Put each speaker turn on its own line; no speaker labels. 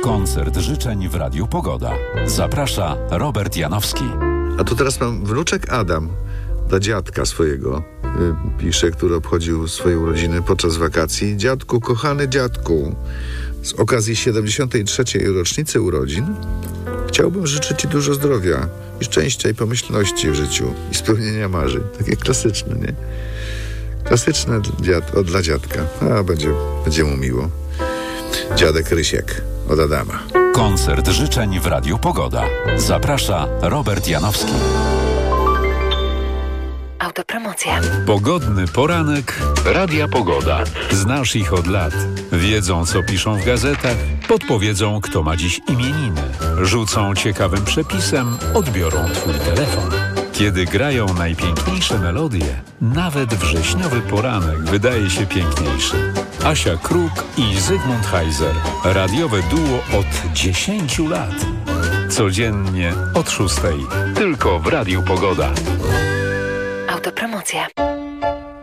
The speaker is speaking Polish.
Koncert życzeń w Radiu Pogoda. Zaprasza Robert Janowski.
A tu teraz mam wnuczek Adam dla dziadka swojego. Pisze, który obchodził swoje urodziny podczas wakacji. Dziadku, kochany dziadku, z okazji 73. rocznicy urodzin chciałbym życzyć Ci dużo zdrowia i szczęścia i pomyślności w życiu i spełnienia marzeń. Takie klasyczne, nie? Klasyczne dla dziadka. A, będzie mu miło. Dziadek Rysiek od Adama.
Koncert życzeń w Radiu Pogoda. Zaprasza Robert Janowski.
Autopromocja.
Pogodny poranek Radia Pogoda. Znasz ich od lat. Wiedzą, co piszą w gazetach. Podpowiedzą, kto ma dziś imieniny. Rzucą ciekawym przepisem. Odbiorą twój telefon. Kiedy grają najpiękniejsze melodie, nawet wrześniowy poranek wydaje się piękniejszy. Asia Kruk i Zygmunt Heiser. Radiowe duo od 10 lat. Codziennie od 6. Tylko w Radiu Pogoda.
Autopromocja.